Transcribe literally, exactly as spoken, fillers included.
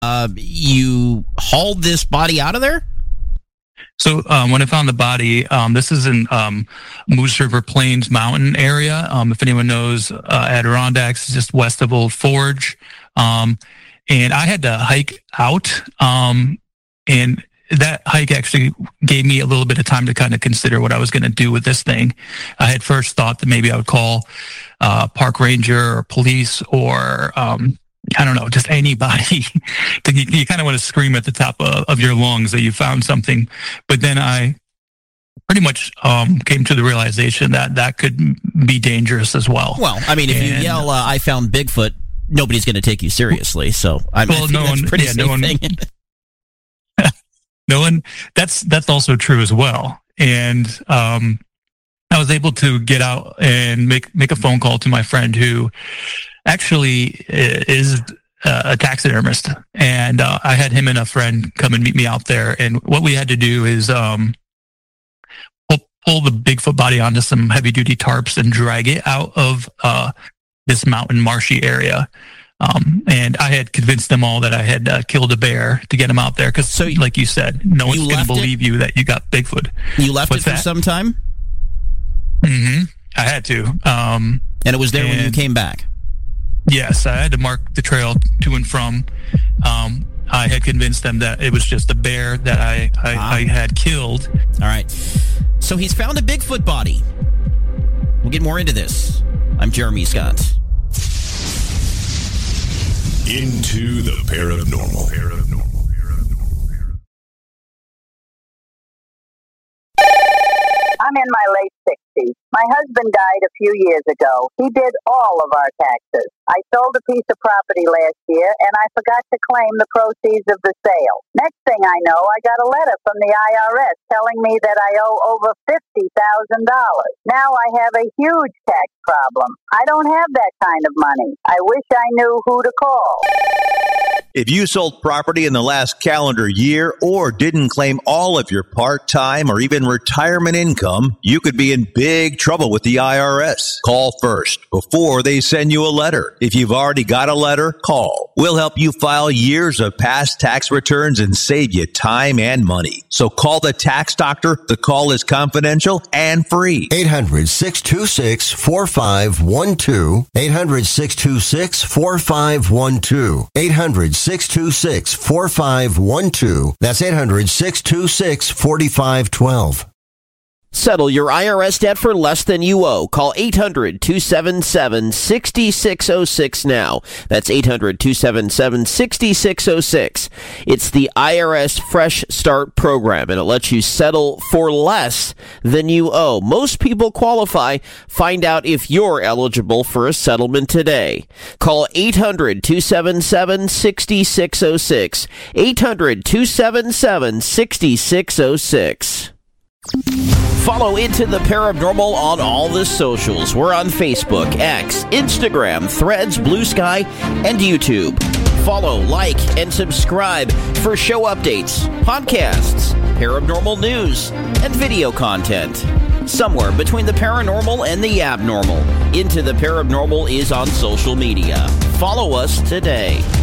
Uh, you hauled this body out of there? So um, when I found the body, um, this is in um, Moose River Plains Mountain area. Um, if anyone knows, uh, Adirondacks is just west of Old Forge. Um, and I had to hike out, um, and that hike actually gave me a little bit of time to kind of consider what I was going to do with this thing. I had first thought that maybe I would call uh, park ranger or police or um, I don't know, just anybody. you you kind of want to scream at the top of, of your lungs that you found something. But then I pretty much um, came to the realization that that could be dangerous as well. Well, I mean, if and, you yell, uh, I found Bigfoot, nobody's going to take you seriously. So I mean, well, I think no that's one, pretty yeah, safe no one, thing. no one, that's, that's also true as well. And um, I was able to get out and make, make a phone call to my friend who actually is a taxidermist, and uh, I had him and a friend come and meet me out there. And what we had to do is um, pull, pull the Bigfoot body onto some heavy duty tarps and drag it out of uh, this mountain marshy area. Um, and I had convinced them all that I had uh, killed a bear to get him out there because, so, like you said, no one's going to believe it? you that you got Bigfoot. You left What's it for that? some time? Mm-hmm. I had to. Um, and it was there when you came back? Yes, I had to mark the trail to and from. Um, I had convinced them that it was just a bear that I, I, wow. I had killed. All right. So he's found a Bigfoot body. We'll get more into this. I'm Jeremy Scott. Into the paranormal. Paranormal. I'm in my late sixties. My husband died a few years ago. He did all of our taxes. I sold a piece of property last year, and I forgot to claim the proceeds of the sale. Next thing I know, I got a letter from the I R S telling me that I owe over fifty thousand dollars. Now I have a huge tax problem. I don't have that kind of money. I wish I knew who to call. If you sold property in the last calendar year or didn't claim all of your part-time or even retirement income, you could be in big trouble with the I R S. Call first before they send you a letter. If you've already got a letter, call. We'll help you file years of past tax returns and save you time and money. So call the tax doctor. The call is confidential and free. eight hundred, six two six, four five one two. eight hundred, six two six, four five one two. eight hundred, six two six, four five one two. That's eight hundred, six two six, four five one two. Settle your I R S debt for less than you owe. Call eight hundred, two seven seven, six six zero six now. That's eight hundred, two seven seven, six six zero six. It's the I R S Fresh Start program, and it lets you settle for less than you owe. Most people qualify. Find out if you're eligible for a settlement today. Call eight hundred, two seven seven, six six zero six. eight hundred, two seven seven, six six zero six. Follow Into the Paranormal on all the socials. We're on Facebook, X, Instagram, Threads, Blue Sky, and YouTube. Follow, like, and subscribe for show updates, podcasts, paranormal news, and video content. Somewhere between the paranormal and the abnormal, Into the Paranormal is on social media. Follow us today.